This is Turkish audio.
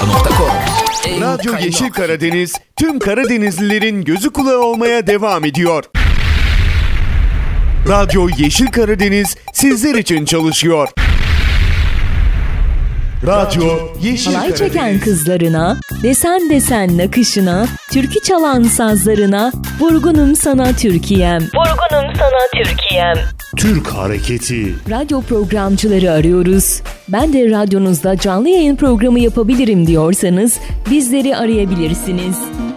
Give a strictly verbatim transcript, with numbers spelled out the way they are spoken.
nokta com. Radyo Yeşil Karadeniz tüm Karadenizlilerin gözü kulağı olmaya devam ediyor. Radyo Yeşil Karadeniz sizler için çalışıyor. Radyo Yeşil Halay Karadeniz. çeken kızlarına, desen desen nakışına, türkü çalan sazlarına, vurgunum sana Türkiye'm. Vurgunum sana Türkiye'm. Türk Hareketi. Radyo programcıları arıyoruz. Ben de radyonuzda canlı yayın programı yapabilirim diyorsanız bizleri arayabilirsiniz.